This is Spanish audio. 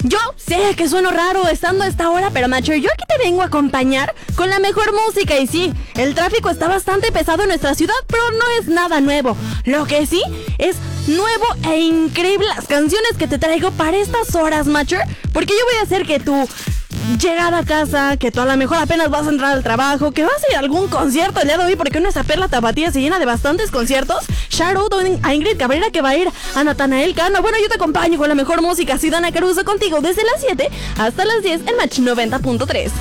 Yo sé que sueno raro estando a esta hora, pero macho, yo aquí te vengo a acompañar con la mejor música. Y sí, el tráfico está bastante pesado en nuestra ciudad, pero no es nada nuevo. Lo que sí es nuevo e increíble las canciones que te traigo para estas horas, macho, porque yo voy a hacer que tu llegada a casa, que tú a lo mejor apenas vas a entrar al trabajo, que vas a ir a algún concierto el día de hoy, porque nuestra perla tapatía se llena de bastantes conciertos. Shout out a Ingrid Cabrera, que va a ir a Natanael Cano. Bueno, yo te acompaño con la mejor música, así Dana Caruso contigo desde las 7 hasta las 10 en Match 90.3.